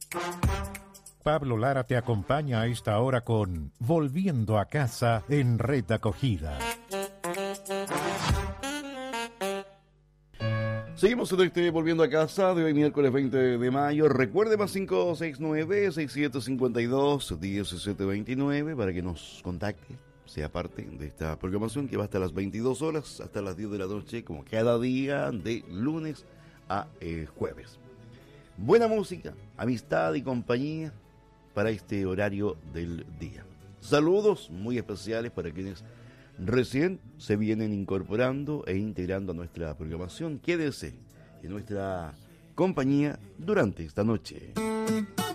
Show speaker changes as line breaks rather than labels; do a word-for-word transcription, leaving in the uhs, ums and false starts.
Pablo Lara te acompaña a esta hora con Volviendo a Casa en Red Acogida.
Seguimos en este Volviendo a Casa de hoy miércoles veinte de mayo. Recuerde más cinco seis nueve, seis siete cinco dos, uno siete dos nueve para que nos contacte, sea parte de esta programación que va hasta las veintidós horas, hasta las diez de la noche, como cada día de lunes a eh, jueves. Buena música, amistad y compañía para este horario del día. Saludos muy especiales para quienes recién se vienen incorporando e integrando a nuestra programación. Quédese en nuestra compañía durante esta noche.